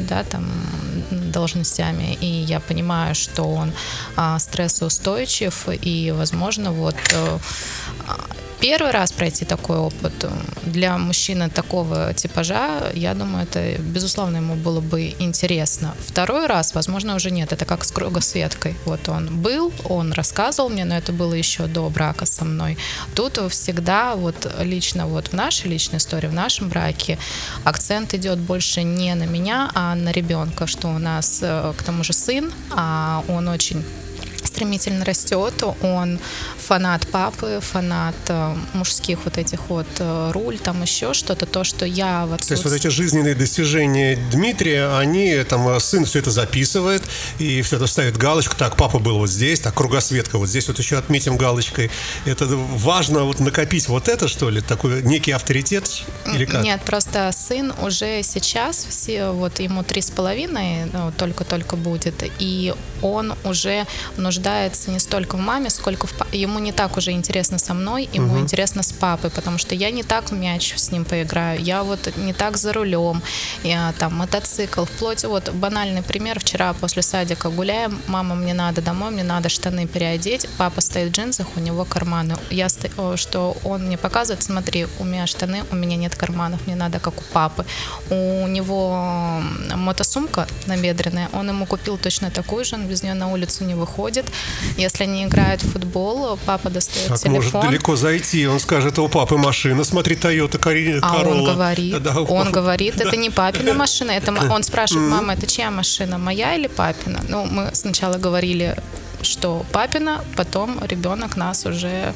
да, там, должностями, и я понимаю, что он стрессоустойчив, и, возможно, вот первый раз пройти такой опыт для мужчины такого типажа, я думаю, это, безусловно, ему было бы интересно. Второй раз, возможно, уже нет. Это как с кругосветкой. Вот он был, он рассказывал мне, но это было еще до брака со мной. Тут всегда вот лично вот в нашей личной истории, в нашем браке акцент идет больше не на меня, а на ребенка, что у нас, к тому же, сын, а он очень стремительно растет, он фанат папы, фанат мужских вот этих вот руль, там еще что-то, то, что я в отсутствии... То есть вот эти жизненные достижения Дмитрия, они, там, сын все это записывает, и все это ставит галочку, так, папа был вот здесь, так, кругосветка, вот здесь вот еще отметим галочкой. Это важно вот накопить вот это, что ли, такой некий авторитет, или как? Нет, просто сын уже сейчас, вот ему 3,5, ну, только-только будет, и он уже нуждается не столько в маме, сколько в папе. Ему не так уже интересно со мной, ему интересно с папой, потому что я не так в мяч с ним поиграю, я вот не так за рулем, я там мотоцикл, вплоть, вот банальный пример, вчера после садика гуляем, мама, мне надо домой, мне надо штаны переодеть, папа стоит в джинсах, у него карманы, что он мне показывает, смотри, у меня штаны, у меня нет карманов, мне надо как у папы, у него мотосумка набедренная, он ему купил точно такую же, он без нее на улицу не выходит, если они играют в футбол, папа достает так телефон. Может далеко зайти, он скажет, у папы машина, смотри, Toyota Corolla. А он говорит, это не папина машина, это он спрашивает, мама, это чья машина, моя или папина? Ну, мы сначала говорили, что папина, потом ребенок нас уже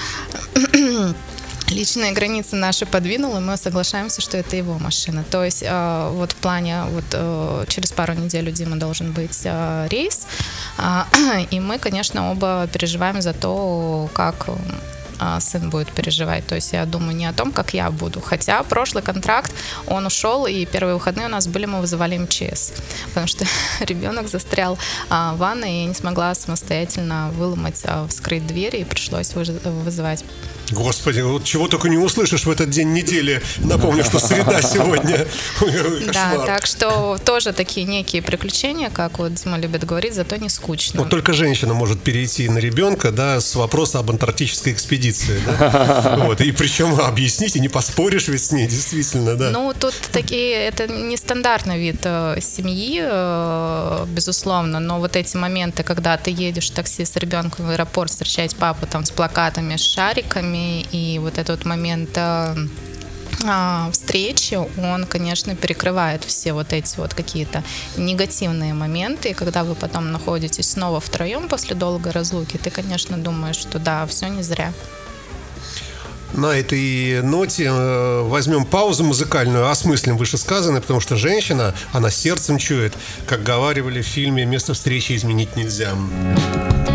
личные границы наши подвинул, и мы соглашаемся, что это его машина. То есть вот в плане, вот через пару недель у Димы должен быть рейс, и мы, конечно, оба переживаем за то, как сын будет переживать. То есть я думаю не о том, как я буду. Хотя прошлый контракт, он ушел, и первые выходные у нас были, мы вызывали МЧС. Потому что ребенок застрял в ванной, и я не смогла самостоятельно выломать, вскрыть двери, и пришлось вызывать. Господи, вот чего только не услышишь в этот день недели. Напомню, что среда сегодня. Да, так что тоже такие некие приключения, как вот Дима любит говорить, зато не скучно. Вот только женщина может перейти на ребенка, да, с вопроса об антарктической экспедиции, да? Вот, и причем объяснить, и не поспоришь ведь с ней, действительно, да. Ну, тут такие, это нестандартный вид семьи, безусловно, но вот эти моменты, когда ты едешь в такси с ребенком в аэропорт встречать папу там с плакатами, с шариками, и вот этот момент встречи, он, конечно, перекрывает все вот эти вот какие-то негативные моменты, и когда вы потом находитесь снова втроем после долгой разлуки, ты, конечно, думаешь, что да, все не зря. На этой ноте возьмем паузу музыкальную, осмыслим вышесказанное, потому что женщина, она сердцем чует, как говаривали в фильме «Место встречи изменить нельзя».